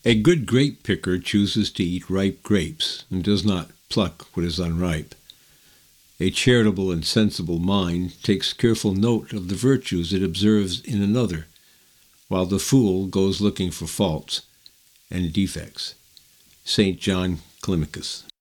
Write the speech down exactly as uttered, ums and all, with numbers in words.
A good grape picker chooses to eat ripe grapes and does not pluck what is unripe. A charitable and sensible mind takes careful note of the virtues it observes in another, while the fool goes looking for faults and defects. Saint John Climacus.